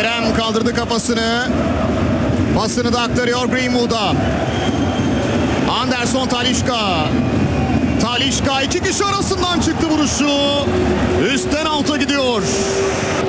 Kerem kaldırdı kafasını. Pasını da aktarıyor Greenwood'a. Anderson Talisca. Talisca iki kişi arasından çıktı vuruşu. Üstten alta gidiyor.